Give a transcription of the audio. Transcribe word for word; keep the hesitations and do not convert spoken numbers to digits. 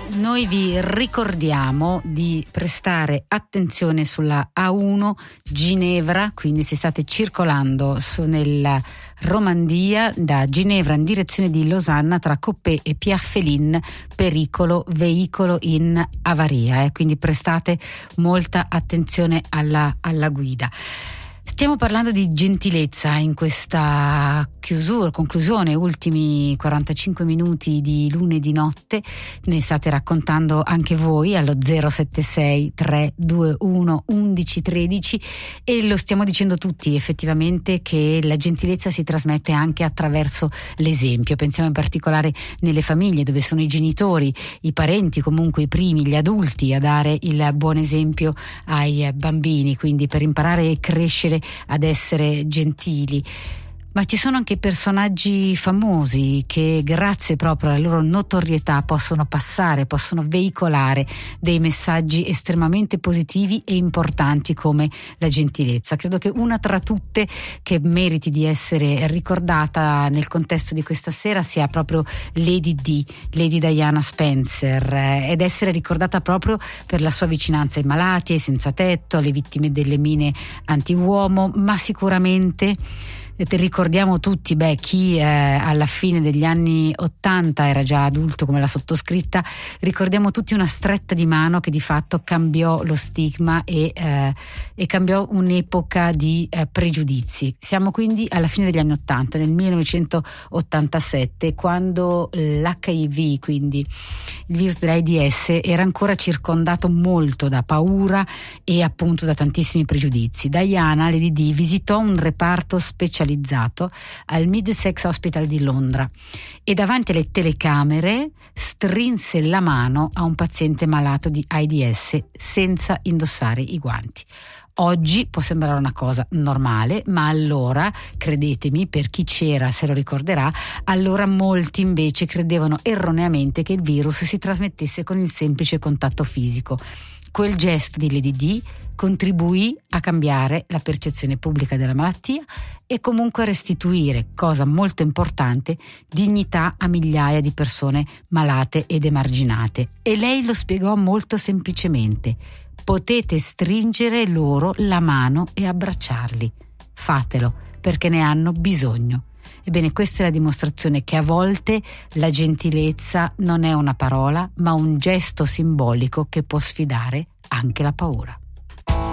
Noi vi ricordiamo di prestare attenzione sulla A uno Ginevra, quindi se state circolando su nella Romandia da Ginevra in direzione di Losanna tra Coppet e Pierrefitte, pericolo veicolo in avaria, eh? Quindi prestate molta attenzione alla, alla guida. Stiamo parlando di gentilezza in questa chiusura, conclusione, ultimi quarantacinque minuti di lunedì notte. Ne state raccontando anche voi allo zero sette sei tre due uno undici tredici e lo stiamo dicendo tutti effettivamente che la gentilezza si trasmette anche attraverso l'esempio. Pensiamo in particolare nelle famiglie dove sono i genitori, i parenti, comunque i primi, gli adulti a dare il buon esempio ai bambini, quindi per imparare e crescere ad essere gentili. Ma ci sono anche personaggi famosi che grazie proprio alla loro notorietà possono passare, possono veicolare dei messaggi estremamente positivi e importanti come la gentilezza. Credo che una tra tutte che meriti di essere ricordata nel contesto di questa sera sia proprio Lady Di, Lady Diana Spencer, eh, ed essere ricordata proprio per la sua vicinanza ai malati, ai senza tetto, alle vittime delle mine anti-uomo, ma sicuramente ricordiamo tutti, beh, chi eh, alla fine degli anni ottanta era già adulto come la sottoscritta, ricordiamo tutti una stretta di mano che di fatto cambiò lo stigma e, eh, e cambiò un'epoca di eh, pregiudizi. Siamo quindi alla fine degli anni ottanta, nel millenovecentottantasette, quando l'H I V, quindi il virus dell'AIDS, era ancora circondato molto da paura e appunto da tantissimi pregiudizi. Diana, Lady Di, visitò un reparto specializzato al Middlesex Hospital di Londra e davanti alle telecamere strinse la mano a un paziente malato di AIDS senza indossare i guanti. Oggi può sembrare una cosa normale, ma allora, credetemi, per chi c'era se lo ricorderà, allora molti invece credevano erroneamente che il virus si trasmettesse con il semplice contatto fisico. Quel gesto di Lady Di contribuì a cambiare la percezione pubblica della malattia e comunque a restituire, cosa molto importante, dignità a migliaia di persone malate ed emarginate. E lei lo spiegò molto semplicemente: potete stringere loro la mano e abbracciarli. Fatelo, perché ne hanno bisogno. Ebbene, questa è la dimostrazione che a volte la gentilezza non è una parola, ma un gesto simbolico che può sfidare anche la paura.